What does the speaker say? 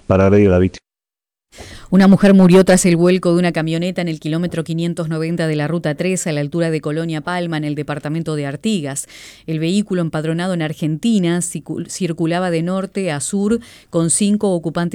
para agredir a la víctima. Una mujer murió tras el vuelco de una camioneta en el kilómetro 590 de la Ruta 3 a la altura de Colonia Palma, en el departamento de Artigas. El vehículo, empadronado en Argentina, circulaba de norte a sur con 5 ocupantes